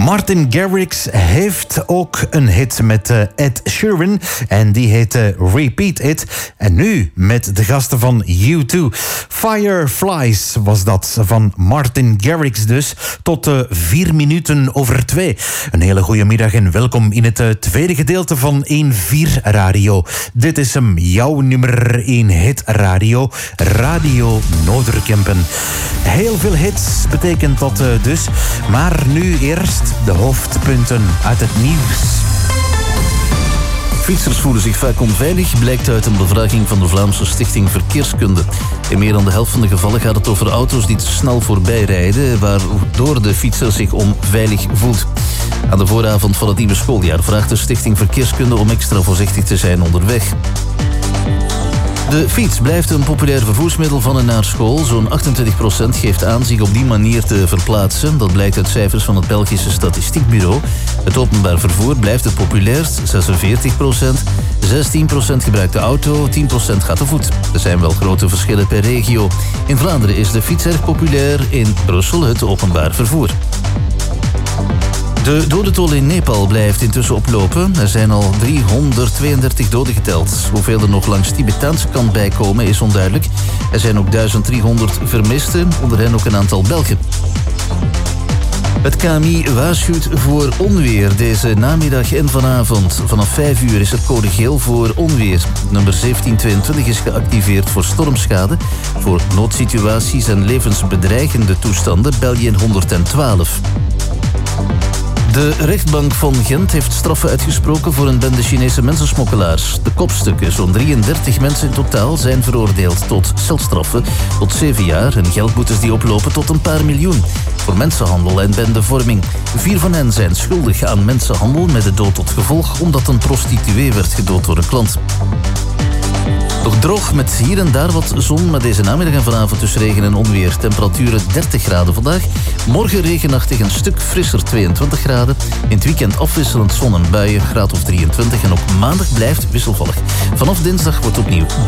Martin Garrix heeft ook een hit met Ed Sheeran. En die heet Repeat It. En nu met de gasten van U2. Fireflies was dat van Martin Garrix dus. Tot 4 minuten over 2. Een hele goede middag en welkom in het tweede gedeelte van 1-4 Radio. Dit is hem, jouw nummer 1 hit radio. Radio Noorderkempen. Heel veel hits betekent dat dus. Maar nu eerst de hoofdpunten uit het nieuws. Fietsers voelen zich vaak onveilig, blijkt uit een bevraging van de Vlaamse Stichting Verkeerskunde. In meer dan de helft van de gevallen gaat het over auto's die te snel voorbij rijden, waardoor de fietser zich onveilig voelt. Aan de vooravond van het nieuwe schooljaar vraagt de Stichting Verkeerskunde om extra voorzichtig te zijn onderweg. De fiets blijft een populair vervoersmiddel van en naar school. Zo'n 28% geeft aan zich op die manier te verplaatsen. Dat blijkt uit cijfers van het Belgische Statistiekbureau. Het openbaar vervoer blijft het populairst, 46%. 16% gebruikt de auto, 10% gaat te voet. Er zijn wel grote verschillen per regio. In Vlaanderen is de fiets erg populair, in Brussel het openbaar vervoer. De dodental in Nepal blijft intussen oplopen. Er zijn al 332 doden geteld. Hoeveel er nog langs Tibetaanse kant bij komen is onduidelijk. Er zijn ook 1300 vermisten, onder hen ook een aantal Belgen. Het KMI waarschuwt voor onweer deze namiddag en vanavond. Vanaf 5 uur is het code geel voor onweer. Nummer 1722 is geactiveerd voor stormschade. Voor noodsituaties en levensbedreigende toestanden bel je 112. De rechtbank van Gent heeft straffen uitgesproken voor een bende Chinese mensensmokkelaars. De kopstukken, zo'n 33 mensen in totaal, zijn veroordeeld tot celstraffen tot 7 jaar en geldboetes die oplopen tot een paar miljoen. Voor mensenhandel en bendevorming. 4 van hen zijn schuldig aan mensenhandel met de dood tot gevolg, omdat een prostituee werd gedood door een klant. Nog droog met hier en daar wat zon, maar deze namiddag en vanavond dus regen en onweer. Temperaturen 30 graden vandaag. Morgen regenachtig een stuk frisser, 22 graden. In het weekend afwisselend zon en buien, graad of 23. En ook maandag blijft wisselvallig. Vanaf dinsdag wordt opnieuw